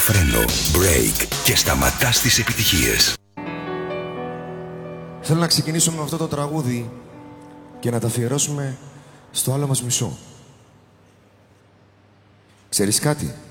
φρένο, break και σταματάς τις επιτυχίες. Θέλω να ξεκινήσουμε με αυτό το τραγούδι και να τα αφιερώσουμε στο άλλο μας μισό. Ξέρεις κάτι?